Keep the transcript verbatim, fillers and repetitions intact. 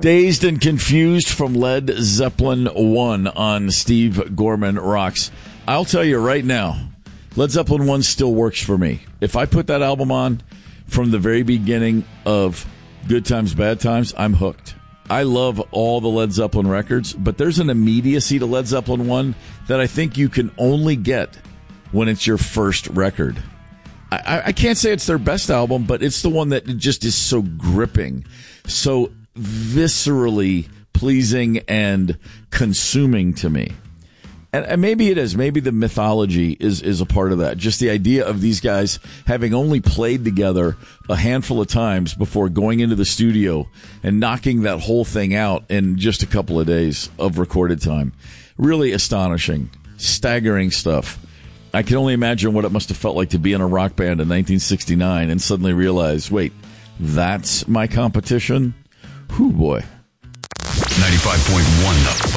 Dazed and Confused from Led Zeppelin one on Steve Gorman Rocks. I'll tell you right now, Led Zeppelin one still works for me. If I put that album on from the very beginning of Good Times, Bad Times, I'm hooked. I love all the Led Zeppelin records, but there's an immediacy to Led Zeppelin one that I think you can only get when it's your first record. I, I can't say it's their best album, but it's the one that just is so gripping, so viscerally pleasing and consuming to me. And, and maybe it is. Maybe the mythology is, is a part of that. Just the idea of these guys having only played together a handful of times before going into the studio and knocking that whole thing out in just a couple of days of recorded time. Really astonishing, staggering stuff. I can only imagine what it must have felt like to be in a rock band in nineteen sixty-nine and suddenly realize, wait, that's my competition? Whew, boy. ninety-five point one